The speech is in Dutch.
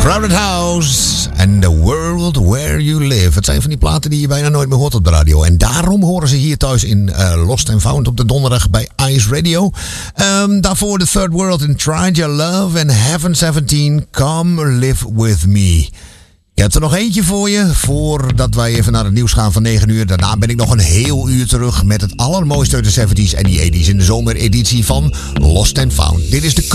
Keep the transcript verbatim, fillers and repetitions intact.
Crowded House and The World Where You Live. Het zijn van die platen die je bijna nooit meer hoort op de radio. En daarom horen ze hier thuis in uh, Lost and Found op de donderdag bij Ice Radio. Um, daarvoor The Third World in Tried Your Love en Heaven zeventien, Come Live With Me. Ik heb er nog eentje voor je, voordat wij even naar het nieuws gaan van negen uur. Daarna ben ik nog een heel uur terug met het allermooiste uit de zeventies en die tachtigs in de zomereditie van Lost and Found. Dit is de